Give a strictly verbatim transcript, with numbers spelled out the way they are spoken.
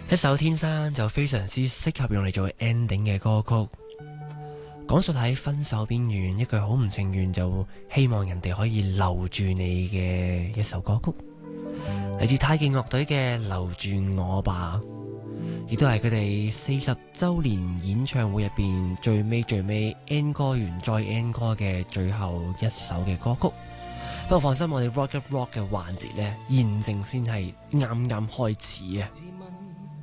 一首《天生》就非常之適合用嚟做 ending 嘅歌曲，講述喺分手邊緣一句好唔情願就希望人哋可以留住你嘅一首歌曲，嚟自太極樂隊嘅《留住我吧》，亦都係佢哋四十周年演唱會入邊最尾最尾 N 歌完再 N 歌嘅最後一首嘅歌曲。不過放心，我哋 Rock Up Rock 嘅環節呢，現正先係啱啱開始啊！